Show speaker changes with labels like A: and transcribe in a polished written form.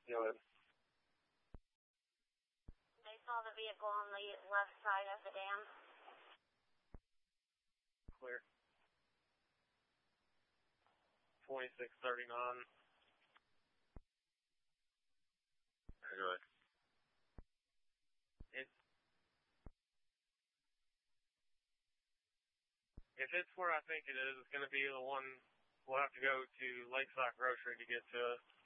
A: Go ahead.
B: They saw the vehicle on the left side of the dam.
A: Clear. 2639. Go ahead. If it's where I think it is, it's going to be the one we'll have to go to Lakeside Grocery to get to it.